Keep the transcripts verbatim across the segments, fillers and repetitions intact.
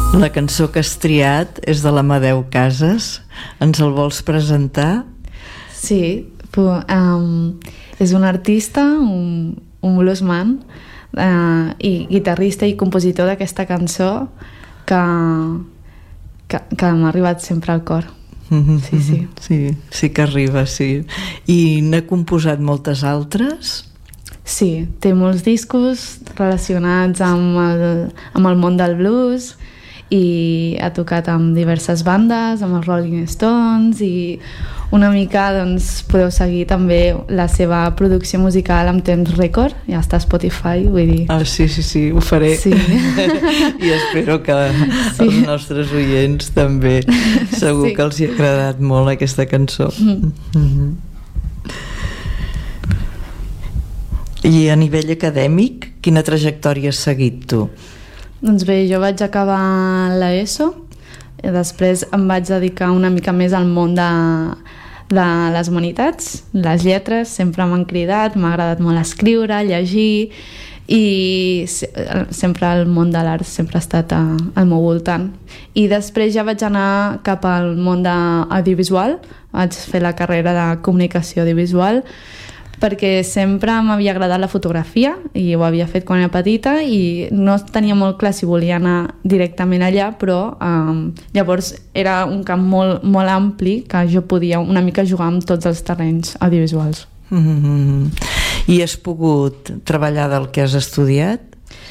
La cançó que has triat és de l'Amadeu Casas. Ens el vols presentar? Sí, um, és un artista, un, un bluesman uh, i guitarrista i compositor d'aquesta cançó que, que, que m'ha arribat sempre al cor. Sí, sí. Sí, sí que arriba, sí. I n'ha composat moltes altres? Sí, té molts discos relacionats amb el, amb el món del blues i ha tocat amb diverses bandes, amb els Rolling Stones, i una mica doncs, podeu seguir també la seva producció musical amb temps rècord, ja està a Spotify, vull dir... Ah, sí, sí, sí, ho faré. Sí. I espero que sí. Els nostres oients també. Segur sí. Que els hi ha agradat molt aquesta cançó. Mm. Mm-hmm. I a nivell acadèmic, quina trajectòria has seguit tu? Doncs bé, jo vaig acabar l'ESO i després em vaig dedicar una mica més al món de, de les humanitats, les lletres, sempre m'han cridat, m'ha agradat molt escriure, llegir, i sempre el món de l'art sempre ha estat a, al meu voltant. I després ja vaig anar cap al món de audiovisual, vaig fer la carrera de comunicació audiovisual, perquè sempre m'havia agradat la fotografia i ho havia fet quan era petita i no tenia molt clar si volia anar directament allà, però um, llavors era un camp molt, molt ampli que jo podia una mica jugar amb tots els terrenys audiovisuals. Mm-hmm. I has pogut treballar del que has estudiat?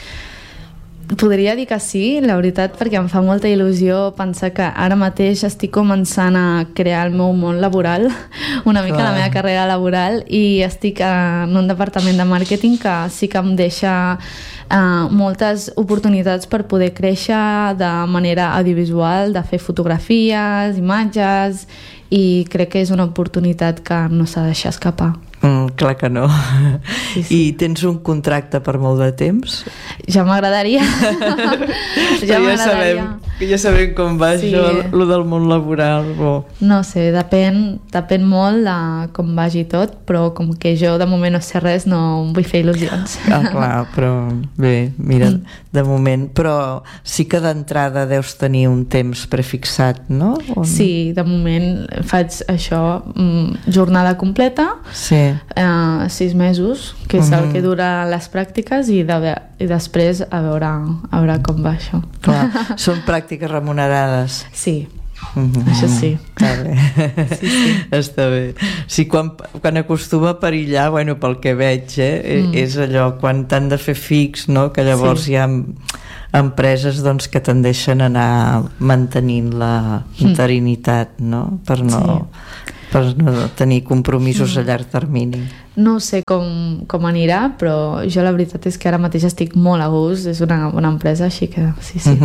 Podria dir que sí, la veritat, perquè em fa molta il·lusió pensar que ara mateix estic començant a crear el meu món laboral, una mica Clar. La meva carrera laboral, i estic en un departament de màrqueting que sí que em deixa uh, moltes oportunitats per poder créixer de manera audiovisual, de fer fotografies, imatges, i crec que és una oportunitat que no s'ha de deixar escapar. Mm, clar que no. Sí, sí. I tens un contracte per molt de temps? Ja m'agradaria. ja m'agradaria. Ja sabem, ja sabem com va sí. això, lo del món laboral. O... No sé, depèn, depèn molt de com vagi tot, però com que jo de moment no sé res, no em vull fer il·lusions. Ah, clar, però bé, mira, de moment, però sí que d'entrada deus tenir un temps prefixat, no? O no? Sí, de moment faig això, jornada completa, sí. eh, sis mesos, que és uh-huh. el que dura les pràctiques, i, de, i després a veure, a veure com va això. Clar, són pràctiques remunerades. Sí. Uh-huh. Això sí. Està bé. Sí, sí. Està bé. Sí, quan, quan acostuma a perillar, bueno, pel que veig, eh, mm. és allò, quan t'han de fer fix, no? Que llavors sí. hi ha empreses doncs, que tendeixen a anar mantenint la interinitat, no? Per no... Sí. per no tenir compromisos a llarg termini. No sé com, com anirà, però jo la veritat és que ara mateix estic molt a gust, és una bona empresa, així que sí, sí.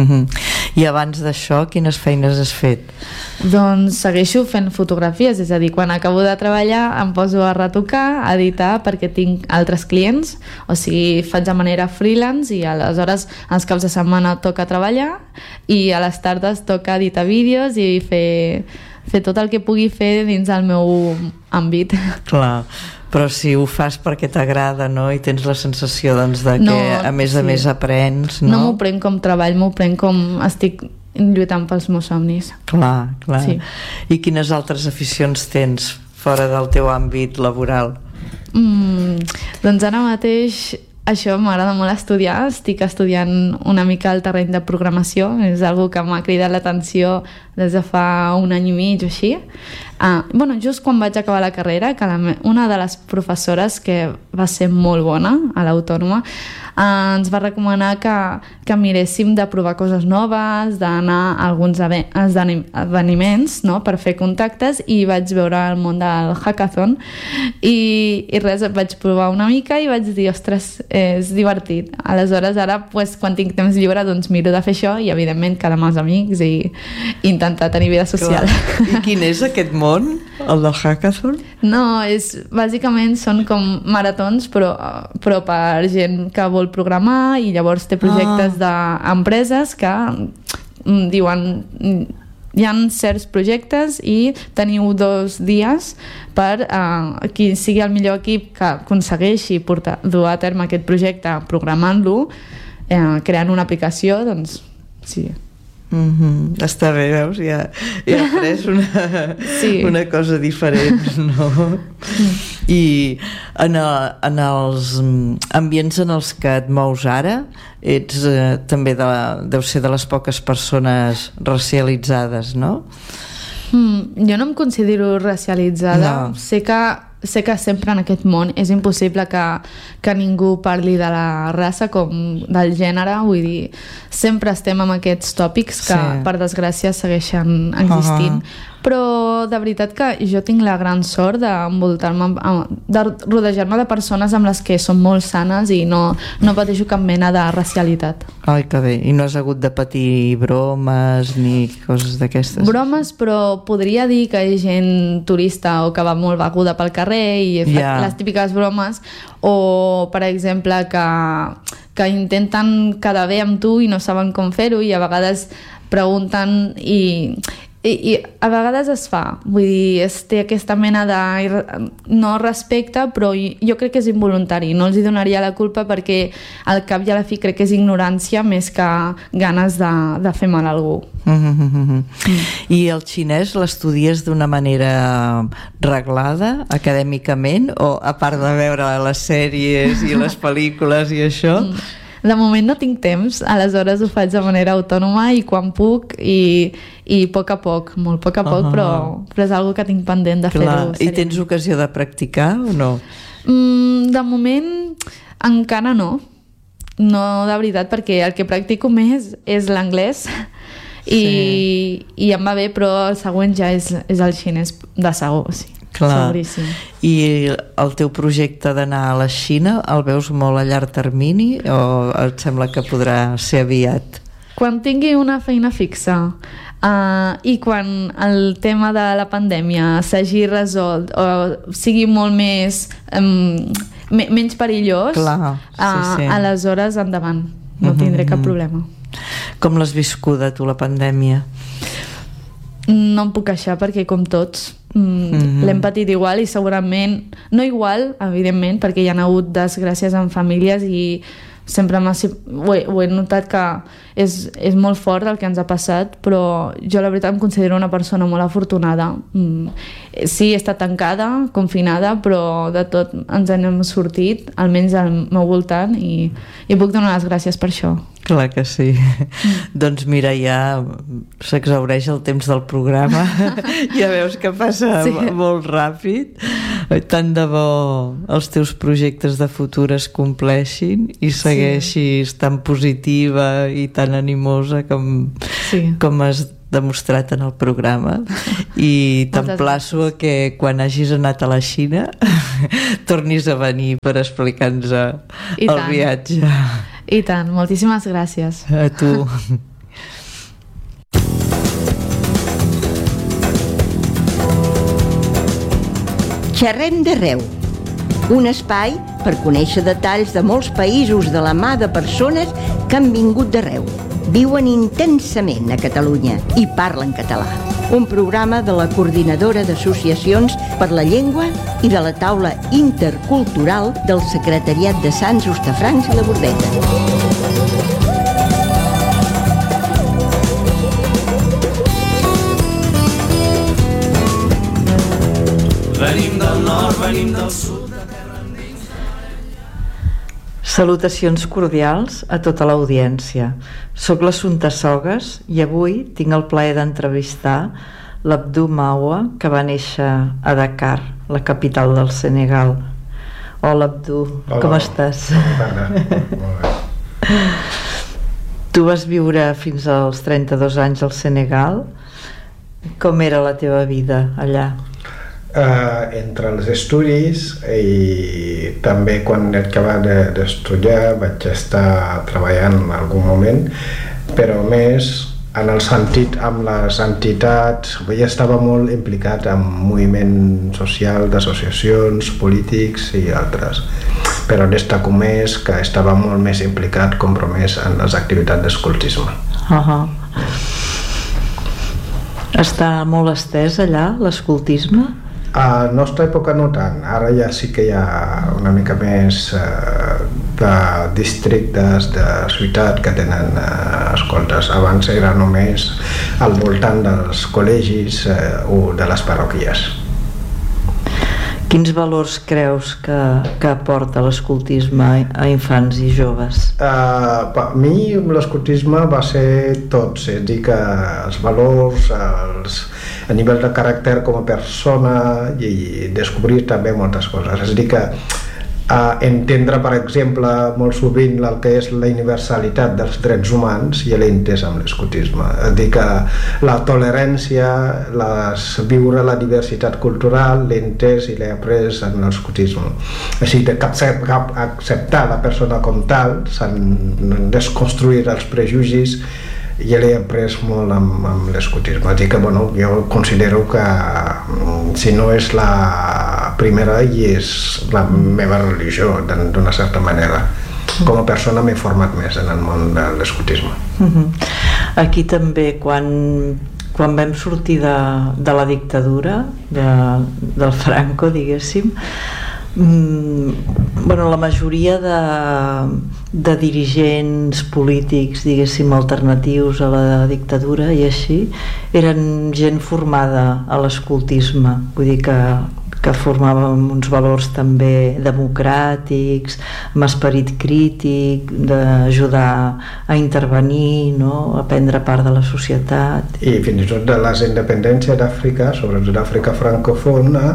I abans d'això, quines feines has fet? Doncs segueixo fent fotografies, és a dir, quan acabo de treballar em poso a retocar, a editar, perquè tinc altres clients, o sigui, faig de manera freelance i aleshores els caps de setmana toca treballar i a les tardes toca editar vídeos i fer... fer tot el que pugui fer dins del meu àmbit. Clar, però si ho fas perquè t'agrada, no? I tens la sensació doncs, de que no, a més sí. a més aprens, no? No m'ho prenc com treball, m'ho prenc com estic lluitant pels meus somnis. Clar, clar. Sí. I quines altres aficions tens fora del teu àmbit laboral? Mm, doncs ara mateix... Això m'agrada molt estudiar, estic estudiant una mica el terreny de programació, és una que m'ha cridat l'atenció des de fa un any i mig o així. Ah, bueno, just quan vaig acabar la carrera, que la me... una de les professores, que va ser molt bona a l'Autònoma, eh, ens va recomanar que, que miréssim de provar coses noves, d'anar a alguns esdeveniments, no?, per fer contactes, i vaig veure el món del hackathon i, i res, vaig provar una mica i vaig dir, ostres, és divertit. Aleshores, ara, pues, quan tinc temps lliure, doncs miro de fer això i, evidentment, quedar amb els amics i, i intentar tenir vida social. Clar. I quin és aquest món, el del hackathon? No, és, bàsicament són com maratons, però, però per gent que vol programar, i llavors té projectes ah. d'empreses que diuen... Hi ha certs projectes i teniu dos dies per eh, qui sigui el millor equip que aconsegueixi portar, dur a terme aquest projecte programant-lo, eh, creant una aplicació, doncs sí. Mm-hmm. Està bé, veus? Ja, ja he après una, sí. una cosa diferent, no? Mm. I en, el, en els ambients en els que et mous ara, ets eh, també de la, deu ser de les poques persones racialitzades, no? Mm, jo no em considero racialitzada. No. Sé que sé que sempre en aquest món és impossible que, que ningú parli de la raça com del gènere, vull dir, sempre estem amb aquests tòpics que sí. per desgràcia segueixen existint. Uh-huh. Però de veritat que jo tinc la gran sort d'envoltar-me, de rodejar-me de persones amb les que són molt sanes i no, no pateixo cap mena de racialitat. Ai, que bé. I no has hagut de patir bromes ni coses d'aquestes? Bromes, però podria dir que hi ha gent turista o que va molt beguda pel carrer i he fet yeah. les típiques bromes, o per exemple que, que intenten quedar bé amb tu i no saben com fer-ho i a vegades pregunten i... I, i a vegades es fa, vull dir, es té aquesta mena de no respecte, però jo crec que és involuntari, no els hi donaria la culpa perquè al cap i a la fi crec que és ignorància més que ganes de, de fer mal a algú. Mm-hmm. Mm. I el xinès l'estudies d'una manera reglada, acadèmicament, o a part de veure les sèries i les pel·lícules i això? Mm. De moment no tinc temps, aleshores ho faig de manera autònoma i quan puc i, i a poc a poc, molt a poc a poc, uh-huh. però, però és una que tinc pendent de fer-ho. I tens ocasió de practicar o no? Mm, de moment encara no, no de veritat, perquè el que practico més és l'anglès i, sí. i em va bé, però el següent ja és, és el xinès de segur, sí. Clar. Seguríssim. I el teu projecte d'anar a la Xina el veus molt a llarg termini o et sembla que podrà ser aviat? Quan tingui una feina fixa uh, i quan el tema de la pandèmia s'hagi resolt o sigui molt més um, me, menys perillós, clar, sí, uh, sí. aleshores endavant, no tindré mm-hmm. cap problema. Com l'has viscuda tu la pandèmia? No em puc queixar perquè com tots mm, mm-hmm. l'hem patit igual i segurament no igual, evidentment, perquè hi ha hagut desgràcies en famílies i sempre ho he, ho he notat que és, és molt fort el que ens ha passat, però jo la veritat em considero una persona molt afortunada. Mm, sí, he estat tancada, confinada, però de tot ens hem sortit, almenys al meu voltant, i, i puc donar les gràcies per això. Clar que sí. Mm. Doncs mira, ja s'exhaureix el temps del programa. Ja veus que passa sí. molt ràpid. Tant de bo els teus projectes de futur es compleixin i segueixis sí. tan positiva i tan animosa com, sí. com has demostrat en el programa. I t'emplaço a que quan hagis anat a la Xina tornis a venir per explicar-nos el tant. viatge. I tant, moltíssimes gràcies. A tu. Xerrem d'arreu, un espai per conèixer detalls de molts països de la mà de persones que han vingut d'arreu, viuen intensament a Catalunya i parlen català. Un programa de la Coordinadora d'Associacions per la Llengua i de la Taula Intercultural del Secretariat de Sants, Hostafrancs i la Bordeta. Venim del nord, venim del sud. Salutacions cordials a tota l'audiència. Soc l'Assumpta Sogues i avui tinc el plaer d'entrevistar l'Abdou Mawa, que va néixer a Dakar, la capital del Senegal. Hola, Abdou, Hola. Com estàs? Hola. Molt bé. Tu vas viure fins als trenta-dos anys al Senegal. Com era la teva vida allà? Uh, entre els estudis i també quan he acabat d'estudiar vaig estar treballant en algun moment, però més en el sentit amb les entitats. Jo estava molt implicat en moviment social d'associacions, polítics i altres, però destaco més que estava molt més implicat, compromès en les activitats d'escoltisme. Uh-huh. Està molt estès allà l'escoltisme? A la nostra època no tant, ara ja sí que hi ha una mica més eh, de districtes de ciutat que tenen eh, escoltes coses. Abans era només al voltant dels col·legis eh, o de les parròquies. Quins valors creus que, que aporta l'escoltisme a infants i joves? Uh, per mi l'escoltisme va ser tot, és a dir, que els valors, els, a nivell de caràcter com a persona i descobrir també moltes coses. És a dir, que uh, entendre, per exemple, molt sovint el que és la universalitat dels drets humans i l'he entès amb l'escoltisme. És a dir, que la tolerància, les, viure la diversitat cultural, l'he entès i l'he après en l'escoltisme. Així que acceptar la persona com tal, desconstruir els prejudicis, i l'he après molt amb, amb l'escoltisme. És a dir que, bueno, jo considero que si no és la primera i és la meva religió d'una certa manera. Com a persona m'he format més en el món de l'escoltisme. Uh-huh. Aquí també, quan, quan vam sortir de, de la dictadura de, del Franco, diguéssim, mm, bueno, la majoria de, de dirigents polítics, diguéssim, alternatius a la dictadura i així, eren gent formada a l'escoltisme, vull dir que que formàvem uns valors també democràtics, amb esperit crític, d'ajudar a intervenir, no? A prendre part de la societat. I fins i tot de les independències d'Àfrica, sobretot d'Àfrica francòfona,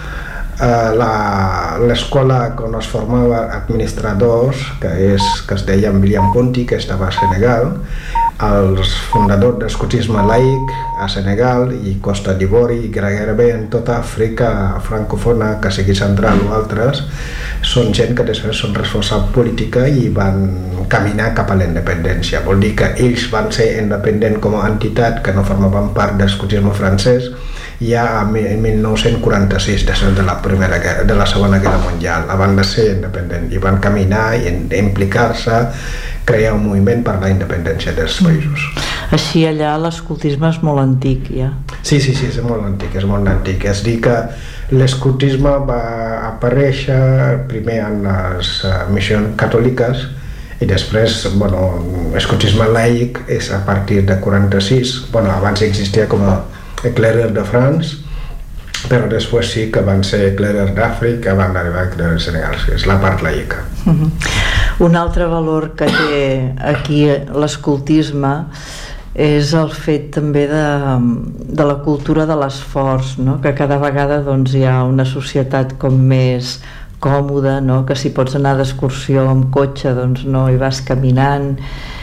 eh, l'escola on es formava administradors, que, és, que es deia William Ponty, que estava a Senegal, els fundadors de l'escoltisme laic a Senegal i Costa d'Ivori i gairebé en tota Àfrica francòfona, que sigui central o altres, són gent que després són responsables política i van caminar cap a la independència. Vol dir que ells van ser independents com a entitat que no formaven part de l'escoltisme francès ja en mil nou-cents quaranta-sis, després de la, primera guerra, de la Segona Guerra Mundial. Van de ser independents i van caminar i implicar-se, crear un moviment per la independència dels països. Així allà l'escoltisme és molt antic ja. Sí, sí, sí, és molt antic, és molt antic. És dir que l'escoltisme va aparèixer primer en les missions catòliques i després, bueno, l'escoltisme laic és a partir de quaranta-sis, bueno, abans existia com a Eclaireurs de France, però després sí que van ser Eclaireurs d'Àfrica, van arribar a Eclaireurs de Senegal, que és la part laica. Uh-huh. Un altre valor que té aquí l'escoltisme és el fet també de, de la cultura de l'esforç, no? Que cada vegada doncs, hi ha una societat com més còmoda, no? Que si pots anar d'excursió amb cotxe doncs no hi vas caminant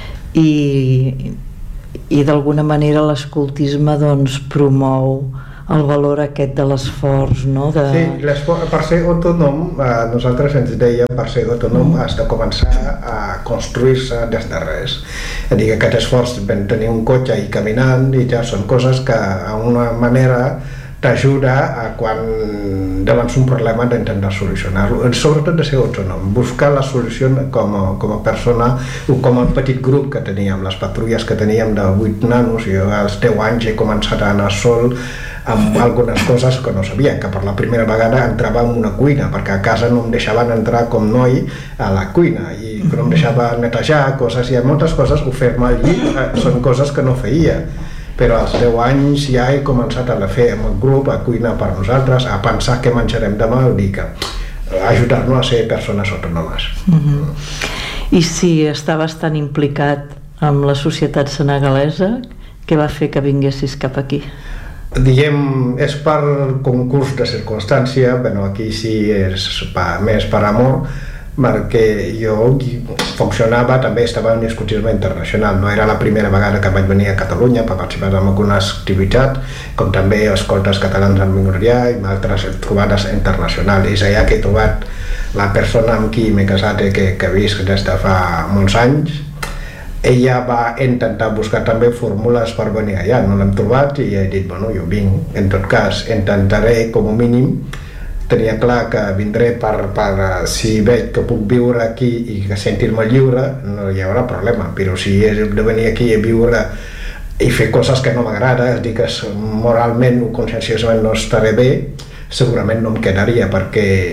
i, i d'alguna manera l'escoltisme doncs, promou el valor aquest de l'esforç, no? De... Sí, per ser autònom, eh, nosaltres ens deia per ser autònom has de començar a construir-se des de res. És a dir, que aquest esforç de tenir un cotxe i caminant i ja són coses que d'una manera t'ajuda a quan davant un problema d'intentar solucionar-lo, sobretot de ser autònom, buscar la solució com a, com a persona o com a petit grup que teníem, les patrulles que teníem de vuit nanos. Jo als deu anys he començat a anar sol amb algunes coses que no sabia, que per la primera vegada entrava en una cuina, perquè a casa no em deixaven entrar com noi a la cuina i no em deixava netejar coses, i moltes coses ho fer-me al llit, són coses que no feia. Però als deu anys ja he començat a fer amb el grup, a cuinar per nosaltres, a pensar què menjarem demà, vull dir que ajudar-nos a ser persones autònomes. Uh-huh. I si estaves tan implicat amb la societat senegalesa, què va fer que vinguessis cap aquí? Diguem, és per concurs de circumstància, bueno, aquí sí és pa, més per amor, perquè jo funcionava, també estava en l'escoltisme internacional. No era la primera vegada que vaig venir a Catalunya per participar en algunes activitats, com també escoltes catalans en minoria i altres trobades internacionals. És allà que he trobat la persona amb qui m'he casat i que, que visc des de fa molts anys. Ella va intentar buscar també fórmules per venir allà, no l'hem trobat i he dit, bueno, jo vinc. En tot cas, intentaré com a mínim. Tenia clar que vindré per, per si veig que puc viure aquí i que sentir-me lliure, no hi haurà problema, però si he de venir aquí a viure i fer coses que no m'agrada, és dir, que moralment o conscienciosament no estaré bé, segurament no em quedaria, perquè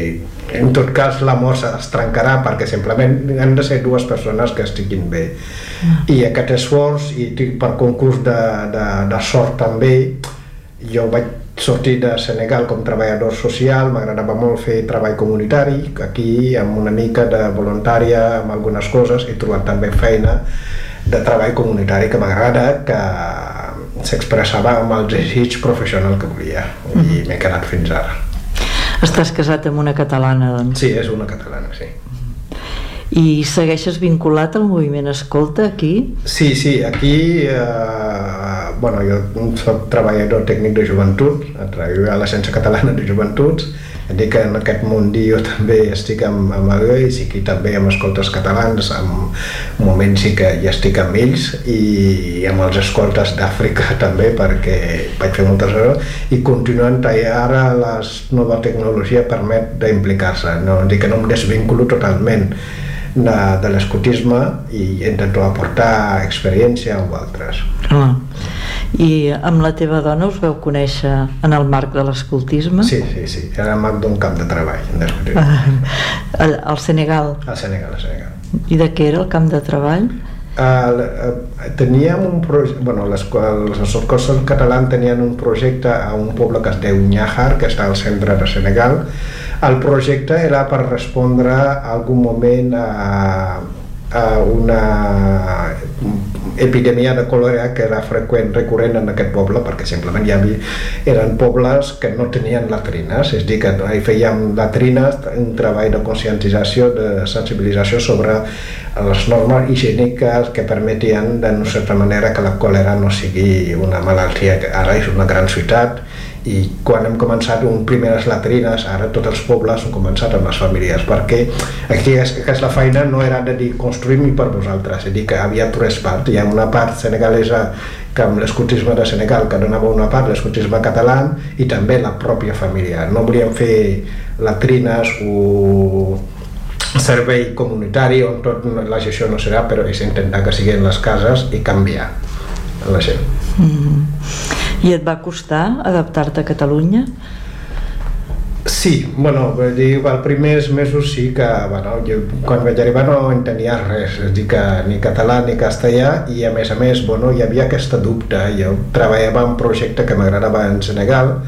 en tot cas l'amor es trencarà perquè simplement han de ser dues persones que estiguin bé. I aquest esforç, i per concurs de, de, de sort també, jo vaig sortir de Senegal com treballador social, m'agradava molt fer treball comunitari, aquí amb una mica de voluntària, amb algunes coses, he trobat també feina de treball comunitari que m'agrada, que s'expressava amb el desig professional que volia, i m'he quedat fins ara. Estàs casat amb una catalana, doncs? Sí, és una catalana, sí. I segueixes vinculat al moviment Escolta aquí? Sí, sí, aquí eh, bueno, jo soc treballador tècnic de joventut, treballo a l'Agència Catalana de Joventuts, dic que en aquest mundí jo també estic amb, amb ells, i aquí també amb Escoltes Catalans, en moments sí que ja estic amb ells, i amb els Escoltes d'Àfrica també, perquè vaig fer moltes hores, i continuant ara la nova tecnologia permet d'implicar-se, no? Dic que no em desvinculo totalment de, de l'escoltisme i intento aportar experiència amb altres. Ah. I amb la teva dona us veu conèixer en el marc de l'escoltisme? Sí, sí, sí, era el marc d'un camp de treball. Ah, al, al Senegal? Al Senegal, al Senegal. I de què era el camp de treball? Uh, uh, teníem un projecte, bueno, les, els escoltes catalans tenien un projecte a un poble que es diu Niakhar, que està al centre de Senegal. El projecte era per respondre a algun moment a, a una epidèmia de còlera que era freqüent, recurrent en aquest poble, perquè simplement hi havia, eren pobles que no tenien latrines, és a dir, que hi fèiem latrines, un treball de conscienciació, de sensibilització sobre les normes higièniques que permetien d'una certa manera que la còlera no sigui una malaltia que ara és una gran ciutat. I quan hem començat un primeres latrines, ara tots els pobles han començat amb les famílies, perquè aquí aquesta feina no era de dir construïm-hi per vosaltres, és a dir, que havia tres parts. Hi ha una part senegalesa que amb l'escoltisme de Senegal que donava una part, l'escoltisme català, i també la pròpia família. No volíem fer latrines o servei comunitari on tot la gestió no serà, però és intentar que siguin les cases i canviar la gent. Mm. I et va costar adaptar-te a Catalunya? Sí, bueno, els primers mesos sí que, bueno, jo, quan vaig arribar no entenia res, és a dir, que ni català ni castellà, i a més a més, bueno, hi havia aquesta dubte. Jo treballava en un projecte que m'agradava en Senegal,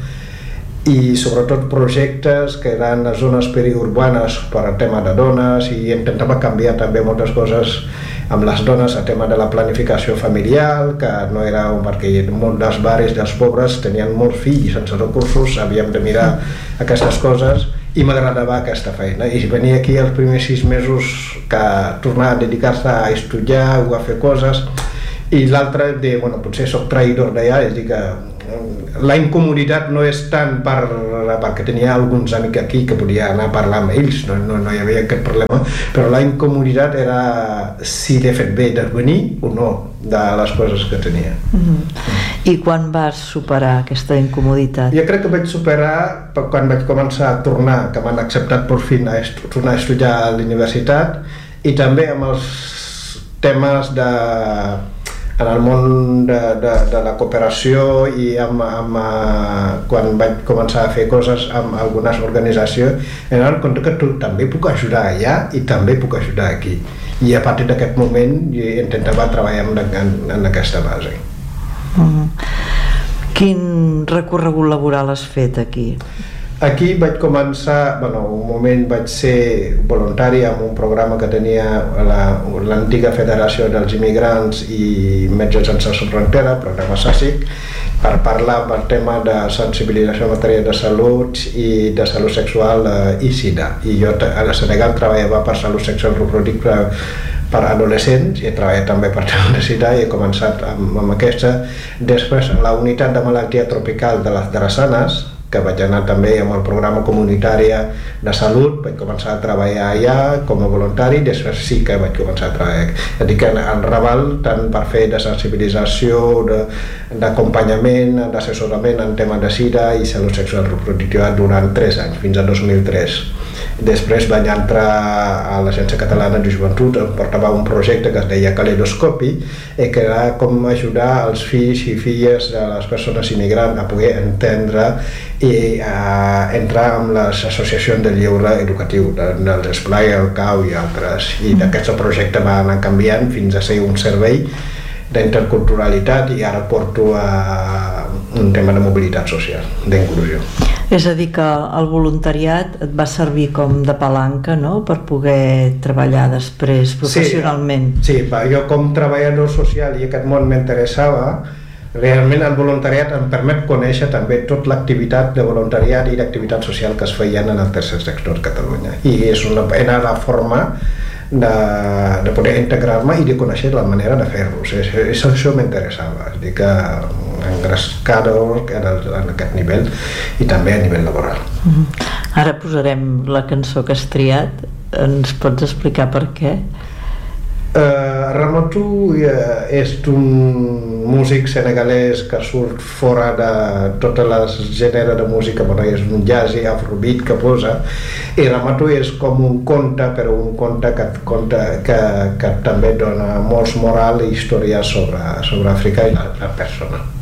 i sobretot projectes que eren a zones periurbanes per al tema de dones, i intentava canviar també moltes coses amb les dones, el tema de la planificació familiar, que no era, perquè molts dels barris dels pobres tenien molts fills sense recursos, havíem de mirar aquestes coses, i m'agradava aquesta feina. I venia aquí els primers sis mesos que tornava a dedicar-se a estudiar o a fer coses, i l'altre de, bueno, potser soc traïdor d'allà, és a dir que la incomoditat no és tant per, perquè tenia alguns amics aquí que podia anar a parlar amb ells, no, no, no hi havia aquest problema, però la incomoditat era si l'he fet bé de venir o no de les coses que tenia. Mm-hmm. I quan vas superar aquesta incomoditat? Jo crec que vaig superar quan vaig començar a tornar, que m'han acceptat per fi a estu tornar a estudiar a la universitat, i també amb els temes de en el món de, de, de la cooperació, i amb, amb, quan vaig començar a fer coses amb algunes organitzacions, em vaig compte que tu també puc ajudar allà i també puc ajudar aquí, i a partir d'aquest moment intentava treballar en, en, en aquesta base. Mm. Quin recorregut laboral has fet aquí? Aquí vaig començar, bueno, un moment vaig ser voluntari en un programa que tenia l'antiga la, Federació dels Immigrants i Metges Sense Frontera, programa SASIC, per parlar del tema de sensibilització en matèria de salut i de salut sexual i sida. I jo a la Senegal treballava per salut sexual reproductiva per adolescents, i he treballat també per tema de sida, i he començat amb, amb aquesta. Després, la unitat de malaltia tropical de les drassanes, que vaig anar també amb el programa comunitari de salut, vaig començar a treballar allà com a voluntari, i després sí que vaig començar a treballar. És a dir, que en Raval, tant per fer de sensibilització, d'acompanyament, d'assessorament en tema de sida i salut sexual reproductiva durant tres anys, fins a dos mil tres. Després vaig entrar a l'Agència Catalana de Joventut, em portava un projecte que es deia Caleidoscopi, i que era com ajudar els fills i filles de les persones immigrants a poder entendre i a entrar en les associacions de lleure educatiu, dels Esplai, el C A U i altres. I d'aquest projecte va anar canviant fins a ser un servei d'interculturalitat i ara porto a un tema de mobilitat social, d'inclusió. És a dir, que el voluntariat et va servir com de palanca, no?, per poder treballar després professionalment. Sí, sí, jo com treballador social i aquest món m'interessava, realment el voluntariat em permet conèixer també tota l'activitat de voluntariat i d'activitat social que es feien en el tercer sector de Catalunya. I és una, era la forma de, de poder integrar-me i de conèixer la manera de fer-los. Això, això m'interessava, és a dir, que engrescar-ho en, en aquest nivell i també a nivell laboral. Mm-hmm. Ara posarem la cançó que has triat. Ens pots explicar per què? Uh, Ramatu uh, és un músic senegalès que surt fora de totes les gèneres de música, però és un jazz i afrobeat que posa, i Ramatu és com un conte, però un conte que, conte, que, que també dona molts moral i històries sobre, sobre Àfrica i la, la persona.